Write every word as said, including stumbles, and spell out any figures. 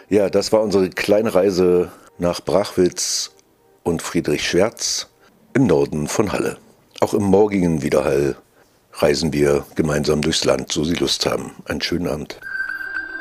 Ja, das war unsere kleine Reise nach Brachwitz und Friedrichswertz im Norden von Halle. Auch im morgigen Widerhall reisen wir gemeinsam durchs Land, so Sie Lust haben. Einen schönen Abend.